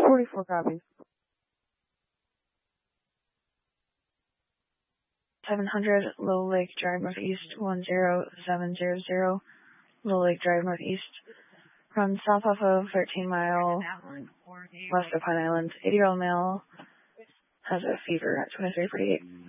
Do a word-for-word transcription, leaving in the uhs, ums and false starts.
forty-four copies. seven hundred Little Lake Drive Northeast, one zero seven zero zero, Little Lake Drive Northeast. Run south off of thirteen mile west of Pine Island. eighty-year-old male has a fever at twenty-three forty-eight.